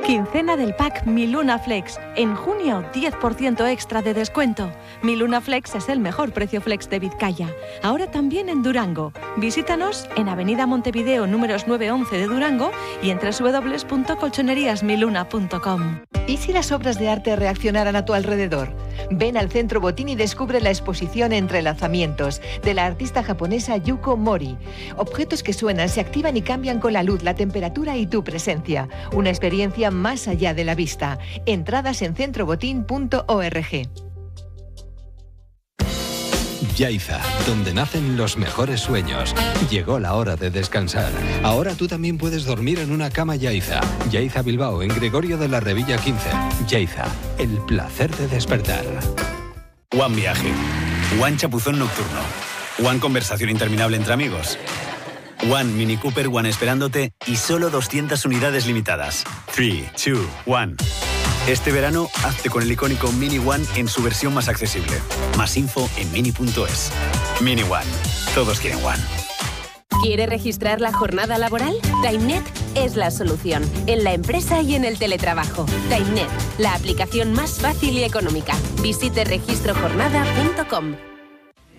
Quincena del pack Mi Luna Flex. En junio, 10% extra de descuento. Mi Luna Flex es el mejor precio flex de Vizcaya. Ahora también en Durango. Visítanos en Avenida Montevideo números 9-11 de Durango y en www.colchoneríasmiluna.com. ¿Y si las obras de arte reaccionaran a tu alrededor? Ven al Centro Botín y descubre la exposición Entrelazamientos de la artista japonesa Yuko Mori. Objetos que suenan, se activan y cambian con la luz, la temperatura y tu presencia. Una experiencia más allá de la vista. Entradas en centrobotín.org. Yaiza, donde nacen los mejores sueños. Llegó la hora de descansar. Ahora tú también puedes dormir en una cama Yaiza. Yaiza Bilbao, en Gregorio de la Revilla 15. Yaiza, el placer de despertar. One Viaje. One Chapuzón Nocturno. One Conversación Interminable entre amigos. One Mini Cooper One esperándote y solo 200 unidades limitadas. 3, 2, 1. Este verano, hazte con el icónico Mini One en su versión más accesible. Más info en mini.es. Mini One. Todos quieren One. ¿Quiere registrar la jornada laboral? TimeNet es la solución, en la empresa y en el teletrabajo. TimeNet, la aplicación más fácil y económica. Visite registrojornada.com.